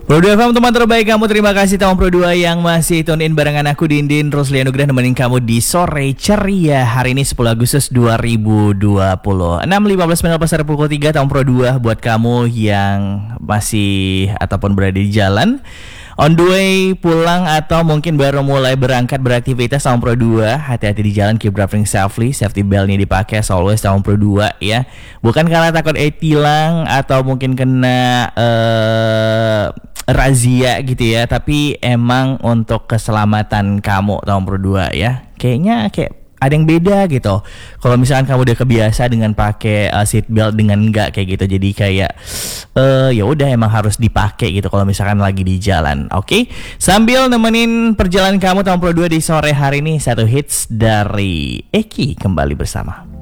Pro 2 FM teman terbaik kamu, terima kasih teman Pro 2 yang masih tune in barengan aku Dindin Rusli Anugrah nemenin kamu di sore ceria hari ini 10 Agustus 2020 6.15 menit pasar pukul 3 tahun Pro 2 buat kamu yang masih ataupun berada di jalan on the way pulang atau mungkin baru mulai berangkat beraktivitas tahun Pro 2, hati-hati di jalan, keep driving safely, safety belt-nya dipakai as always tahun Pro 2 ya. Bukan karena takut tilang atau mungkin kena razia gitu ya, tapi emang untuk keselamatan kamu tahun Pro 2 ya. Kayaknya kayak ada yang beda gitu. Kalau misalkan kamu udah kebiasa dengan pakai seat belt dengan enggak kayak gitu, jadi kayak ya udah emang harus dipakai gitu kalau misalkan lagi di jalan. Oke? Sambil nemenin perjalanan kamu tahun Pro 2 di sore hari ini, satu hits dari Eki kembali bersama.